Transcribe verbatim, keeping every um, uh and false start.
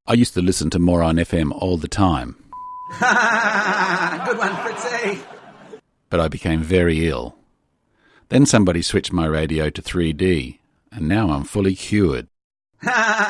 I used to listen to Moron F M all the time. Good one, Fritzy. But I became very ill. Then somebody switched my radio to three D, and now I'm fully cured.